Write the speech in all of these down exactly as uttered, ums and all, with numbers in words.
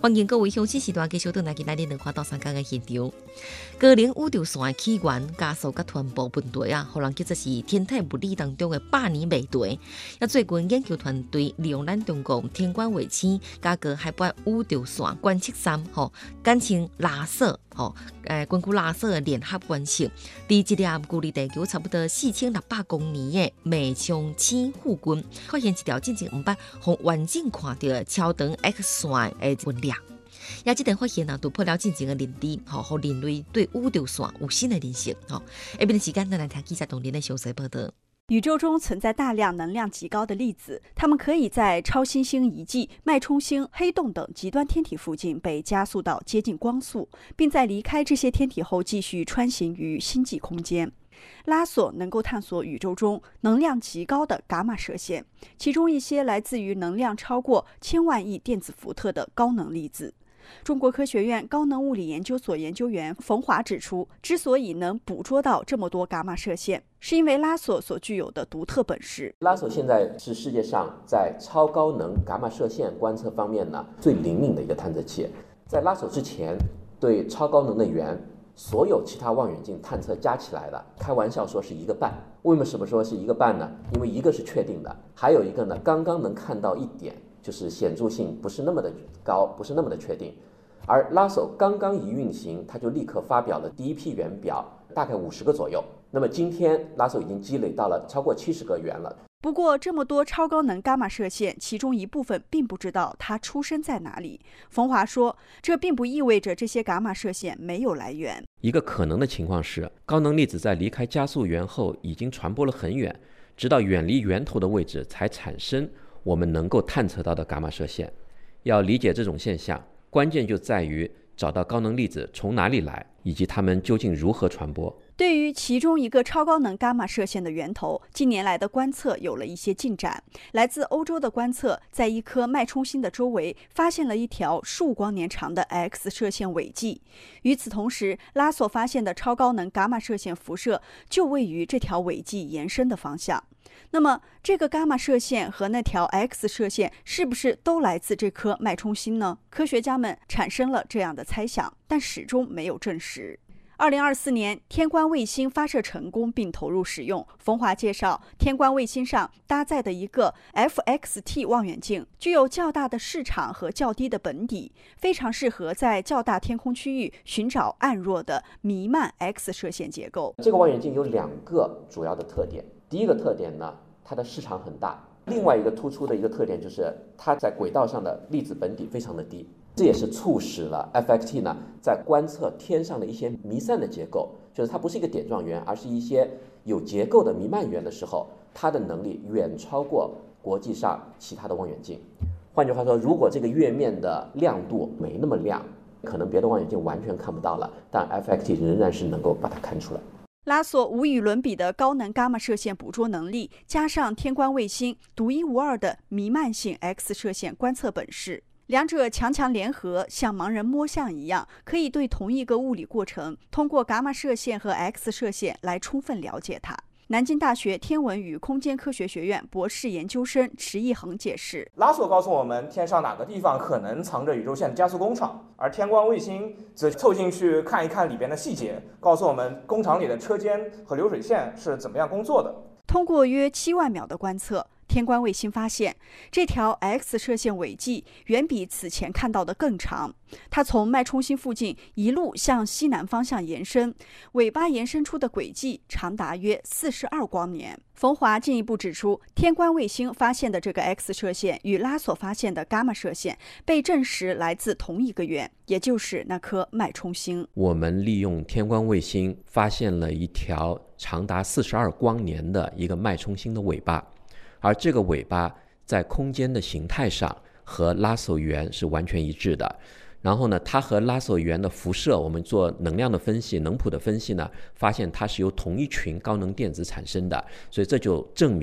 欢迎各位乡亲时段继续回来今日两看到三讲的现场。高能宇宙线的起源、加速甲传播问题啊，互人叫做是天体物理当中的百年谜题。也最近研究团队利用咱中国天观卫星加个海拔宇宙线观测站，吼，简称拉索，吼，诶，根据拉索的联合观测，伫一粒距离地球差不多四千六百公里的脉冲星附近，发现一条进前毋捌互完整看到的超长 X 线的纹理。也这点发现啊，突破了进前的认知，吼，让人类对宇宙线有新的认识。吼，下边的时间，咱来听记者同林的详细报道。 宇宙中存在大量能量极高的粒子，它们可以在超新星遗迹、脉冲星、黑洞等极端天体附近被加速到接近光速，并在离开这些天体后继续穿行于星际空间。拉索能够探索宇宙中能量极高的伽马射线，其中一些来自于能量超过千万亿电子伏特的高能粒子。中国科学院高能物理研究所研究员冯华指出，之所以能捕捉到这么多伽马射线，是因为拉索所具有的独特本事。 拉索现在是世界上在超高能伽马射线观测方面呢最灵敏的一个探测器。在拉索之前，对超高能的源，所有其他望远镜探测加起来的，开玩笑说是一个半。为什么说是一个半呢？因为一个是确定的，还有一个呢刚刚能看到一点，就是显著性不是那么的高，不是那么的确定。而拉索刚刚一运行，它就立刻发表了第一批源表，大概五十个左右。那么今天拉索已经积累到了超过七十个源了。 不过，这么多超高能伽马射线，其中一部分并不知道它出生在哪里。冯华说，这并不意味着这些伽马射线没有来源。 一个可能的情况是，高能粒子在离开加速源后已经传播了很远，直到远离源头的位置才产生我们能够探测到的伽马射线。要理解这种现象，关键就在于找到高能粒子从哪里来，以及它们究竟如何传播。 对于其中一个超高能伽马射线的源头，近年来的观测有了一些进展。来自欧洲的观测在一颗脉冲星的周围发现了一条数光年长的 X 射线尾迹。与此同时，拉索发现的超高能伽马射线辐射就位于这条尾迹延伸的方向。那么，这个伽马射线和那条 X 射线是不是都来自这颗脉冲星呢？科学家们产生了这样的猜想，但始终没有证实。二零二四年，天观卫星发射成功并投入使用。冯华介绍，天观卫星上搭载的一个 F X T 望远镜具有较大的视场和较低的本底，非常适合在较大天空区域寻找暗弱的弥漫 X 射线结构。 这个望远镜有两个主要的特点，第一个特点呢，它的视场很大；另外一个突出的一个特点就是它在轨道上的粒子本底非常的低。这也是促使了 F X T 呢在观测天上的一些弥散的结构，就是它不是一个点状源，而是一些有结构的弥漫源的时候，它的能力远超过国际上其他的望远镜。换句话说，如果这个月面的亮度没那么亮，可能别的望远镜完全看不到了，但 F X T 仍然是能够把它看出来。 拉索无与伦比的高能伽马射线捕捉能力，加上天观卫星独一无二的弥漫性 X 射线观测本事，两者强强联合，像盲人摸象一样，可以对同一个物理过程通过伽马射线和 X 射线来充分了解它。南京大学天文与空间科学学院博士研究生池一恒解释， 拉索告诉我们天上哪个地方可能藏着宇宙线的加速工厂，而天观卫星则凑进去看一看里边的细节，告诉我们工厂里的车间和流水线是怎么样工作的。 通过约七万秒的观测，天观卫星发现，这条 X 射线尾迹远比此前看到的更长。它从脉冲星附近一路向西南方向延伸，尾巴延伸出的轨迹长达约四十二光年。冯华进一步指出，天观卫星发现的这个 X 射线与拉索发现的伽马射线被证实来自同一个源，也就是那颗脉冲星。 我们利用天观卫星发现了一条长达四十二光年的一个脉冲星的尾巴，而这个尾巴在空间的形态上和拉索源是完全一致的。然后呢，它和拉索源的辐射，我们做能量的分析、能谱的分析呢，发现它是由同一群高能电子产生的，所以这就证明了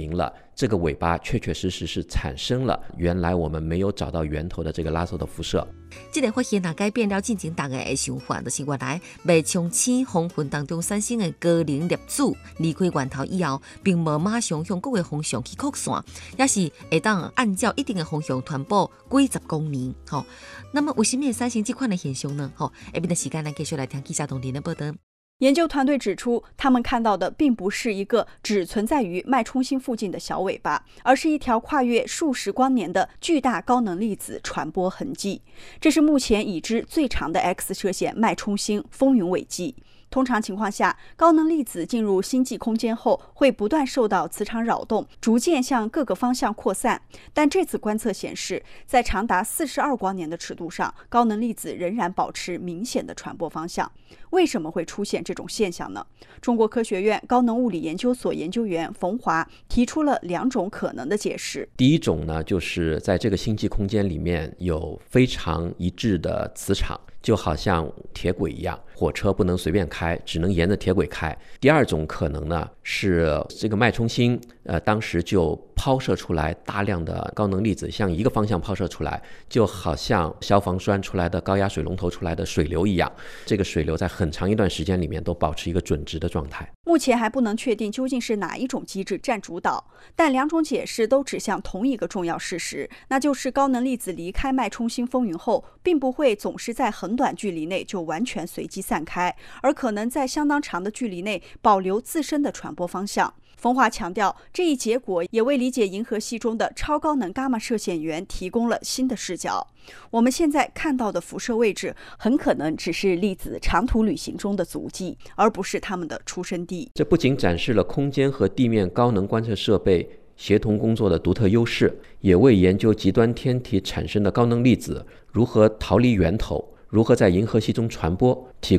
这个尾巴确确实实是产生了原来我们没有找到源头的这个拉索的辐射。 这个发现也改变了进前大家的想法，就是原来脉冲星风云当中产生的高能粒子离开源头以后，并无马上向各个方向去扩散，也是会当按照一定的方向传播几十公里。吼，那么为什么会产生这款的现象呢？吼，下面的时间来继续来听记者董林的报道。 研究团队指出，他们看到的并不是一个只存在于脉冲星附近的小尾巴，而是一条跨越数十光年的巨大高能粒子传播痕迹。这是目前已知最长的 X 射线脉冲星风云尾迹。通常情况下，高能粒子进入星际空间后，会不断受到磁场扰动，逐渐向各个方向扩散。但这次观测显示，在长达四十二光年的尺度上，高能粒子仍然保持明显的传播方向。为什么会出现这种现象呢？中国科学院高能物理研究所研究员冯华提出了两种可能的解释。 第一种呢，就是在这个星际空间里面有非常一致的磁场，就好像铁轨一样，火车不能随便开，只能沿着铁轨开。第二种可能呢，是这个脉冲星呃，当时就抛射出来大量的高能粒子，向一个方向抛射出来，就好像消防栓出来的高压水龙头出来的水流一样，这个水流在很长一段时间里面都保持一个准值的状态。 目前还不能确定究竟是哪一种机制占主导，但两种解释都指向同一个重要事实，那就是高能粒子离开脉冲星风云后，并不会总是在很短距离内就完全随机散开，而可能在相当长的距离内保留自身的传播方向。冯华强调，这一结果也为理解银河系中的超高能伽马射线源提供了新的视角。我们现在看到的辐射位置很可能只是粒子长途旅行中的足迹，而不是它们的出生地。 这不仅展示了空间和地面高能观测设备协同工作的独特优势，也为研究极端天体产生的高能粒子如何逃离源头，如何在银河系中传播，提